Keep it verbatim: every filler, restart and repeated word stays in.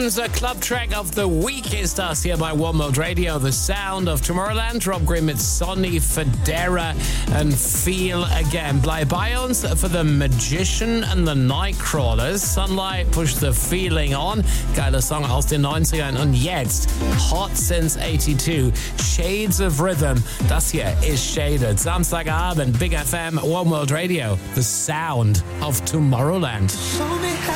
Unser Club Track of the Week ist das hier bei One World Radio. The Sound of Tomorrowland. Rob Green mit Sonny Fodera and Feel Again. Bleib bei uns für The Magician and the Nightcrawlers. Sunlight, Push the Feeling On. Geiler Song aus den neunzigern. Und jetzt, Hot Since eighty-two, Shades of Rhythm. Das hier ist Shaded. Samstagabend, Big F M, One World Radio. The Sound of Tomorrowland.